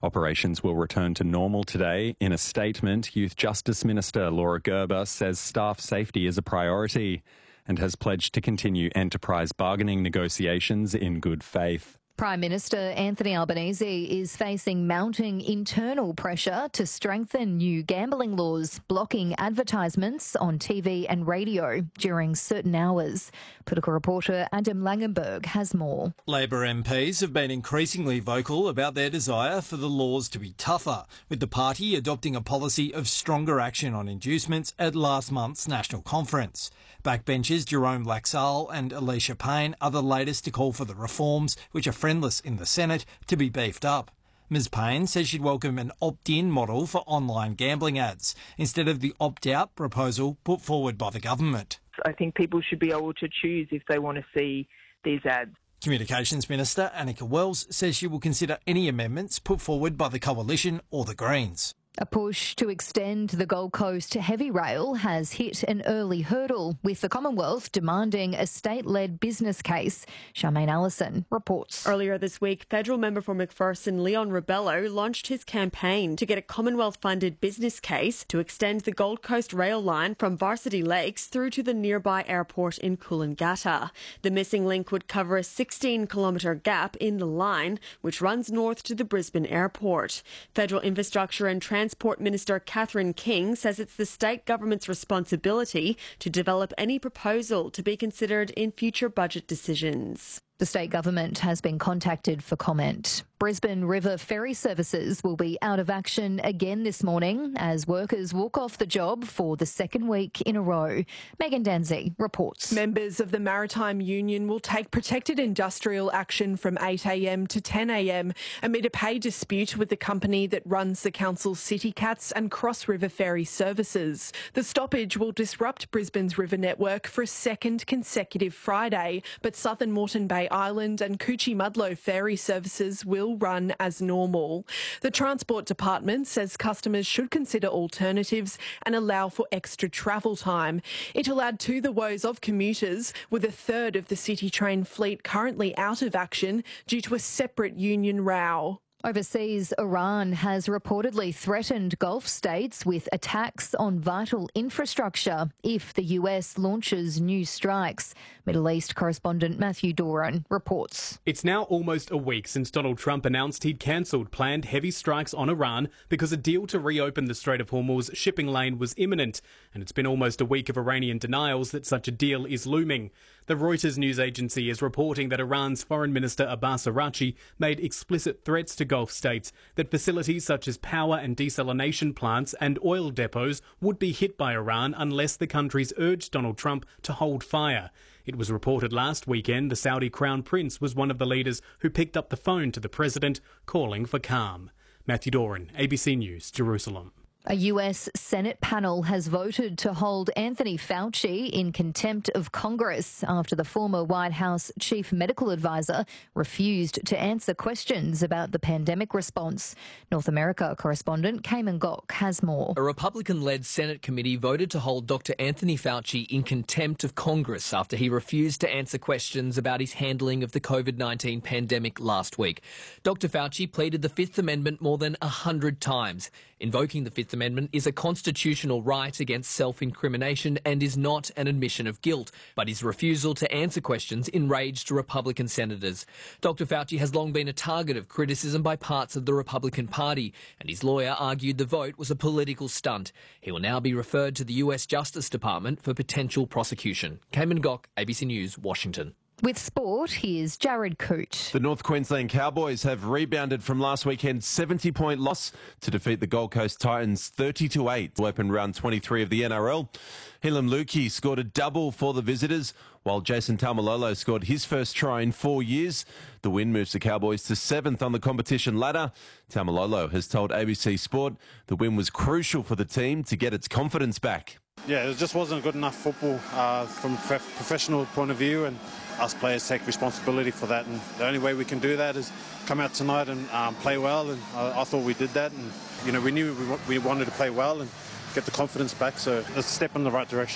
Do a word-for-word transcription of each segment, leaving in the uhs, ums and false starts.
Operations will return to normal today. In a statement, Youth Justice Minister Laura Gerber says staff safety is a priority and has pledged to continue enterprise bargaining negotiations in good faith. Prime Minister Anthony Albanese is facing mounting internal pressure to strengthen new gambling laws, blocking advertisements on T V and radio during certain hours. Political reporter Adam Langenberg has more. Labor M Ps have been increasingly vocal about their desire for the laws to be tougher, with the party adopting a policy of stronger action on inducements at last month's national conference. Backbenchers Jerome Laxale and Alicia Payne are the latest to call for the reforms, which are friendless in the Senate, to be beefed up. Ms Payne says she'd welcome an opt-in model for online gambling ads, instead of the opt-out proposal put forward by the government. I think people should be able to choose if they want to see these ads. Communications Minister Annika Wells says she will consider any amendments put forward by the Coalition or the Greens. A push to extend the Gold Coast heavy rail has hit an early hurdle, with the Commonwealth demanding a state-led business case. Charmaine Allison reports. Earlier this week, federal member for McPherson Leon Rebello launched his campaign to get a Commonwealth-funded business case to extend the Gold Coast rail line from Varsity Lakes through to the nearby airport in Coolangatta. The missing link would cover a sixteen kilometre gap in the line, which runs north to the Brisbane airport. Federal Infrastructure and Transport Transport Minister Catherine King says it's the state government's responsibility to develop any proposal to be considered in future budget decisions. The state government has been contacted for comment. Brisbane River ferry services will be out of action again this morning as workers walk off the job for the second week in a row. Megan Danzi reports. Members of the Maritime Union will take protected industrial action from eight a m to ten a m amid a pay dispute with the company that runs the council's City Cats and Cross River ferry services. The stoppage will disrupt Brisbane's river network for a second consecutive Friday, but Southern Moreton Bay Island and Coochie-Mudlow ferry services will run as normal. The Transport Department says customers should consider alternatives and allow for extra travel time. It'll add to the woes of commuters, with a third of the City train fleet currently out of action due to a separate union row. Overseas, Iran has reportedly threatened Gulf states with attacks on vital infrastructure if the U S launches new strikes. Middle East correspondent Matthew Doran reports. It's now almost a week since Donald Trump announced he'd cancelled planned heavy strikes on Iran because a deal to reopen the Strait of Hormuz shipping lane was imminent, and it's been almost a week of Iranian denials that such a deal is looming. The Reuters news agency is reporting that Iran's Foreign Minister Abbas Araghchi made explicit threats to Gulf states that facilities such as power and desalination plants and oil depots would be hit by Iran unless the countries urged Donald Trump to hold fire. It was reported last weekend the Saudi Crown Prince was one of the leaders who picked up the phone to the president, calling for calm. Matthew Doran, A B C News, Jerusalem. A U S Senate panel has voted to hold Anthony Fauci in contempt of Congress after the former White House chief medical advisor refused to answer questions about the pandemic response. North America correspondent Cayman Gok has more. A Republican-led Senate committee voted to hold Doctor Anthony Fauci in contempt of Congress after he refused to answer questions about his handling of the COVID nineteen pandemic last week. Doctor Fauci pleaded the Fifth Amendment more than a hundred times. Invoking the Fifth Amendment is a constitutional right against self-incrimination and is not an admission of guilt, but his refusal to answer questions enraged Republican senators. Doctor Fauci has long been a target of criticism by parts of the Republican Party, and his lawyer argued the vote was a political stunt. He will now be referred to the U S Justice Department for potential prosecution. Cayman Gok, A B C News, Washington. With sport, here's Jared Coote. The North Queensland Cowboys have rebounded from last weekend's seventy-point loss to defeat the Gold Coast Titans thirty to eight to open round twenty-three of the N R L. Helam Lukey scored a double for the visitors, while Jason Taumalolo scored his first try in four years. The win moves the Cowboys to seventh on the competition ladder. Taumalolo has told A B C Sport the win was crucial for the team to get its confidence back. Yeah, it just wasn't good enough football uh, from a professional point of view, and us players take responsibility for that. And the only way we can do that is come out tonight and um, play well. And I, I thought we did that. And you know, we knew we, we wanted to play well and get the confidence back. So it's a step in the right direction.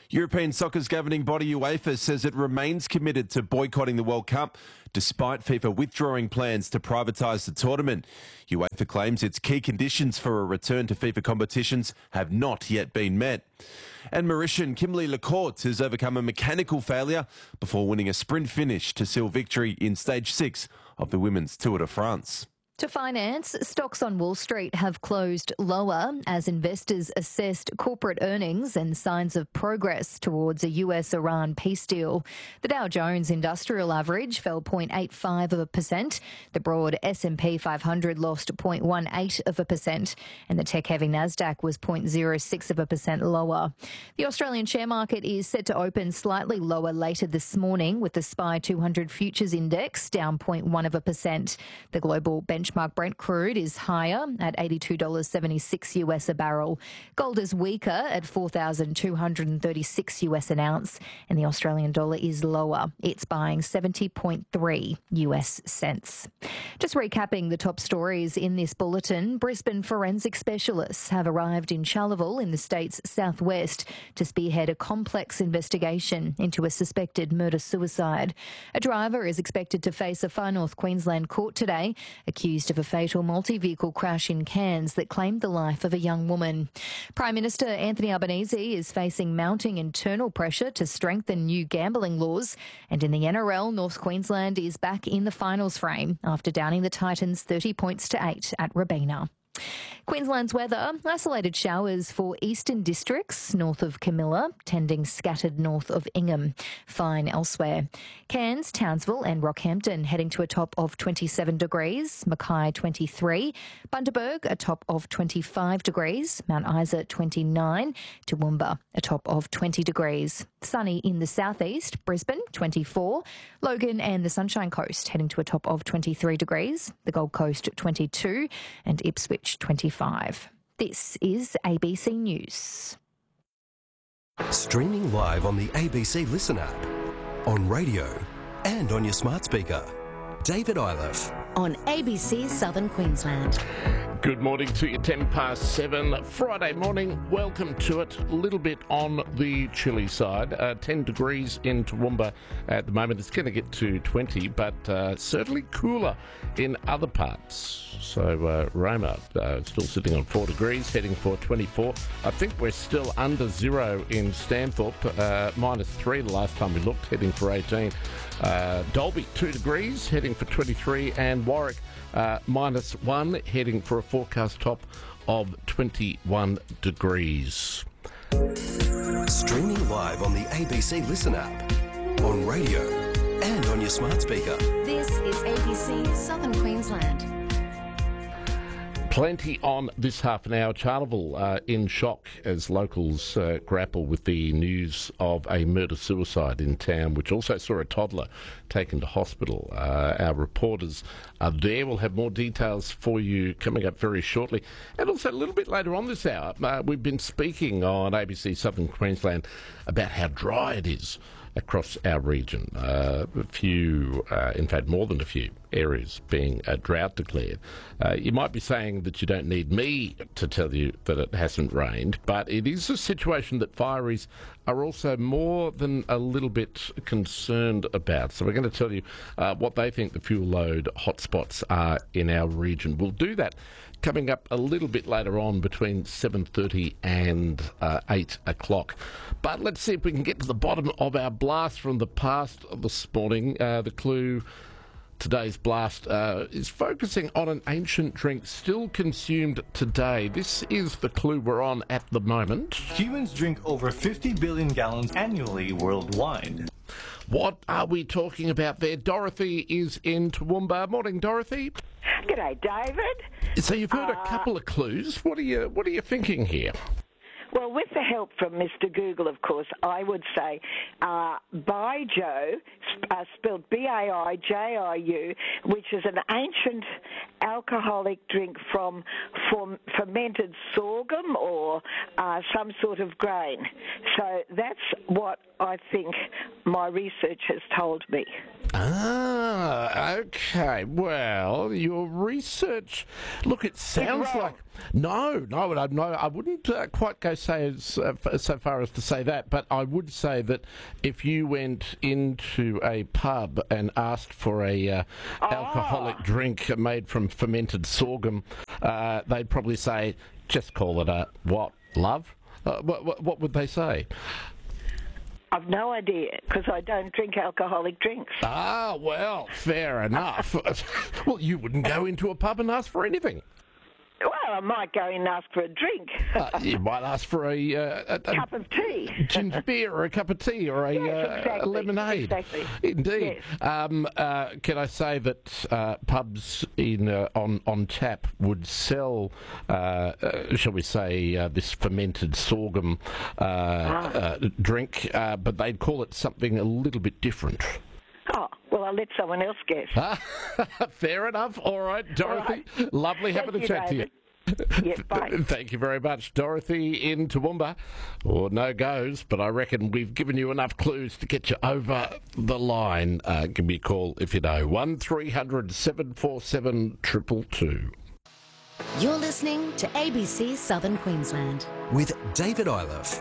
European soccer's governing body UEFA says it remains committed to boycotting the World Cup despite FIFA withdrawing plans to privatise the tournament. UEFA claims its key conditions for a return to FIFA competitions have not yet been met. And Mauritian Kimberly Lacourt has overcome a mechanical failure before winning a sprint finish to seal victory in stage six of the Women's Tour de France. To finance, stocks on Wall Street have closed lower as investors assessed corporate earnings and signs of progress towards a U S Iran peace deal. The Dow Jones Industrial Average fell zero point eight five of a percent. The broad S and P five hundred lost zero point one eight of a percent, and the tech-heavy Nasdaq was zero point zero six of a percent lower. The Australian share market is set to open slightly lower later this morning, with the S P Y two hundred futures index down zero point one of a percent. The global benchmark Benchmark Brent crude is higher at eighty-two dollars seventy-six U S a barrel. Gold is weaker at four thousand two hundred thirty-six U S an ounce, and the Australian dollar is lower. It's buying seventy point three U S cents. Just recapping the top stories in this bulletin, Brisbane forensic specialists have arrived in Charleville in the state's southwest to spearhead a complex investigation into a suspected murder-suicide. A driver is expected to face a Far North Queensland court today, accused of a fatal multi-vehicle crash in Cairns that claimed the life of a young woman. Prime Minister Anthony Albanese is facing mounting internal pressure to strengthen new gambling laws. And in the N R L, North Queensland is back in the finals frame after downing the Titans thirty points to eight at Robina. Queensland's weather, isolated showers for eastern districts north of Camilla, tending scattered north of Ingham. Fine elsewhere. Cairns, Townsville and Rockhampton heading to a top of twenty-seven degrees, Mackay twenty-three, Bundaberg a top of twenty-five degrees, Mount Isa twenty-nine, Toowoomba a top of twenty degrees. Sunny in the southeast, Brisbane twenty-four, Logan and the Sunshine Coast heading to a top of twenty-three degrees, the Gold Coast twenty-two and Ipswich twenty-five. This is A B C News. Streaming live on the A B C Listen app, on radio and on your smart speaker. David Iliff on A B C Southern Queensland. Good morning to you, ten past seven, Friday morning. Welcome to it. A little bit on the chilly side. Uh, ten degrees in Toowoomba at the moment. It's going to get to twenty, but uh, certainly cooler in other parts. So uh, Roma uh, still sitting on four degrees, heading for twenty-four. I think we're still under zero in Stanthorpe, uh, minus three the last time we looked, heading for eighteen. Uh, Dalby, two degrees, heading for twenty-three, and Warwick, uh, minus one, heading for a forecast top of twenty-one degrees. Streaming live on the A B C Listen app, on radio and on your smart speaker. This is A B C Southern Queensland. Plenty on this half an hour. Charleville uh, in shock as locals uh, grapple with the news of a murder-suicide in town, which also saw a toddler taken to hospital. Uh, our reporters are there. We'll have more details for you coming up very shortly. And also a little bit later on this hour, uh, we've been speaking on A B C Southern Queensland about how dry it is across our region. Uh, a few, uh, in fact more than a few areas being uh, drought declared. Uh, you might be saying that you don't need me to tell you that it hasn't rained, but it is a situation that fireys are also more than a little bit concerned about. So we're going to tell you uh, what they think the fuel load hotspots are in our region. We'll do that coming up a little bit later on between seven thirty and uh, eight o'clock. But let's see if we can get to the bottom of our blast from the past this morning. Uh, the clue, today's blast, uh, is focusing on an ancient drink still consumed today. This is the clue we're on at the moment. Humans drink over fifty billion gallons annually worldwide. What are we talking about there? Dorothy is in Toowoomba. Morning, Dorothy. G'day, David. So you've heard uh, a couple of clues. What are you What are you thinking here? Well, with the help from Mister Google, of course, I would say uh, Baijiu, uh, spelled B A I J I U, which is an ancient alcoholic drink from for fermented sorghum or uh, some sort of grain. So that's what I think my research has told me. Ah, okay. Well, your research. Look, it sounds like no, no, no, no. I wouldn't uh, quite go say as, uh, so far as to say that, but I would say that if you went into a pub and asked for a uh, oh. alcoholic drink made from fermented sorghum, uh, they'd probably say, "Just call it a what, love?" Uh, what, what, what would they say? I've no idea, because I don't drink alcoholic drinks. Ah, well, fair enough. Well, you wouldn't go into a pub and ask for anything. Well, I might go in and ask for a drink. uh, you might ask for a, uh, a, a cup of tea, ginger beer, or a cup of tea, or a, yes, uh, exactly, a lemonade. Exactly. Indeed. Yes. Um, uh, can I say that uh, pubs in uh, on on tap would sell, uh, uh, shall we say, uh, this fermented sorghum uh, ah. uh, drink, uh, but they'd call it something a little bit different. Oh, well, I'll let someone else guess. Fair enough. All right, Dorothy. All right. Lovely Thank having a you, chat David. to you. Yeah, bye. Thank you very much, Dorothy in Toowoomba. Or no goes, but I reckon we've given you enough clues to get you over the line. Uh, give me a call if you know. one three hundred seven four seven two two two. You're listening to A B C Southern Queensland. With David Iliff.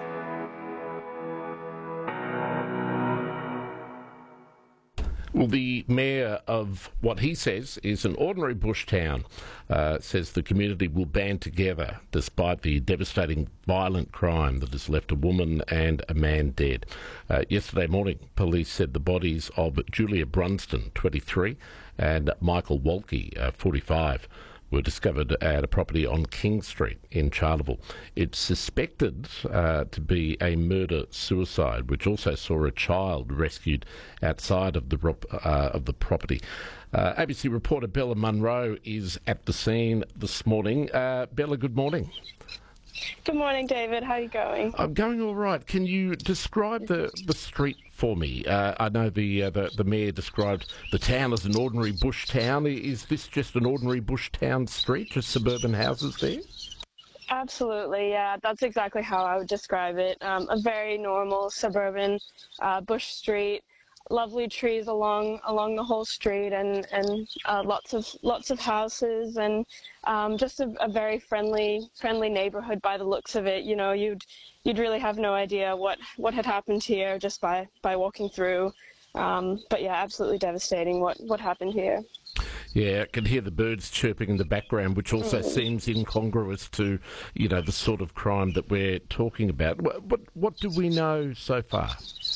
Well, the mayor of what he says is an ordinary bush town uh, says the community will band together despite the devastating violent crime that has left a woman and a man dead. Uh, yesterday morning, police said the bodies of Julia Brunston, twenty-three, and Michael Walke, uh, forty-five, were discovered at a property on King Street in Charleville. It's suspected uh, to be a murder-suicide, which also saw a child rescued outside of the uh, of the property. Uh, A B C reporter Bella Munro is at the scene this morning. Uh, Bella, good morning. Good morning, David. How are you going? I'm going all right. Can you describe the, the street for me? Uh, I know the, uh, the the mayor described the town as an ordinary bush town. Is this just an ordinary bush town street, just suburban houses there? Absolutely, yeah. That's exactly how I would describe it. Um, a very normal suburban uh, bush street. Lovely trees along along the whole street, and and uh, lots of lots of houses, and um, just a, a very friendly friendly neighborhood by the looks of it. You know, you'd you'd really have no idea what, what had happened here just by, by walking through. Um, but yeah, absolutely devastating what, what happened here. Yeah, I can hear the birds chirping in the background, which also mm. seems incongruous to, you know, the sort of crime that we're talking about. What what, what do we know so far?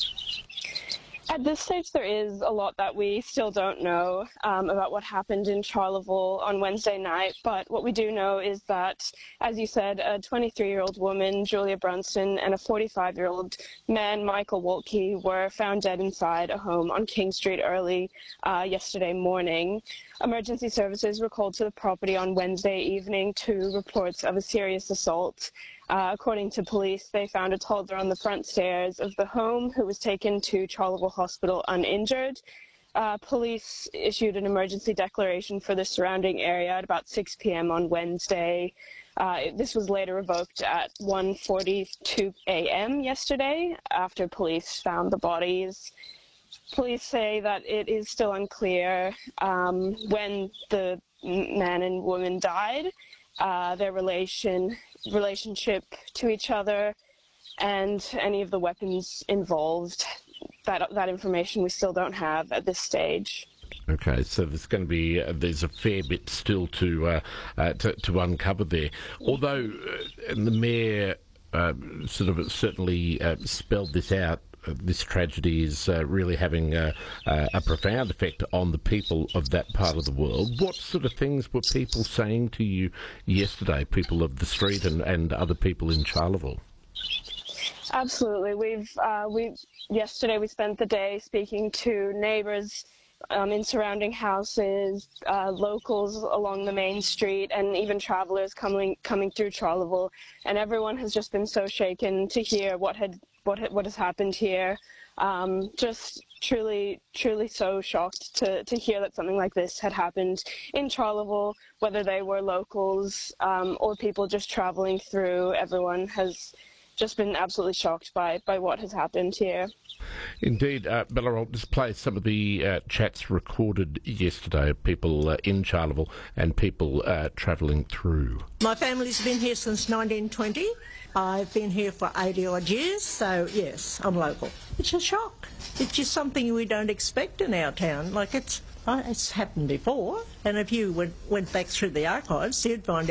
At this stage, there is a lot that we still don't know um, about what happened in Charleville on Wednesday night. But what we do know is that, as you said, a twenty-three-year-old woman, Julia Brunston, and a forty-five-year-old man, Michael Walke, were found dead inside a home on King Street early uh, yesterday morning. Emergency services were called to the property on Wednesday evening to reports of a serious assault. Uh, according to police, they found a toddler on the front stairs of the home who was taken to Charleville Hospital uninjured. Uh, police issued an emergency declaration for the surrounding area at about six p.m. on Wednesday. Uh, this was later revoked at one forty-two a.m. yesterday after police found the bodies. Police say that it is still unclear um, when the man and woman died, uh, their relation relationship to each other, and any of the weapons involved. That that information we still don't have at this stage. Okay, so there's going to be uh, there's a fair bit still to uh, uh, to, to uncover there. Although uh, the mayor uh, sort of certainly uh, spelled this out. Uh, this tragedy is uh, really having uh, uh, a profound effect on the people of that part of the world. What sort of things were people saying to you yesterday, people of the street and, and other people in Charleville? Absolutely. We've uh, we yesterday we spent the day speaking to neighbours um, in surrounding houses, uh, locals along the main street, and even travellers coming coming through Charleville. And everyone has just been so shaken to hear what had what what has happened here. Um, just truly, truly so shocked to, to hear that something like this had happened in Charleville, whether they were locals um, or people just travelling through. Everyone has just been absolutely shocked by, by what has happened here. Indeed. Uh, Bella, I'll just play some of the uh, chats recorded yesterday of people uh, in Charleville and people uh, travelling through. My family's been here since nineteen twenty. I've been here for eighty odd years, so yes, I'm local. It's a shock. It's just something we don't expect in our town. Like, it's, it's happened before, and if you went, went back through the archives, you'd find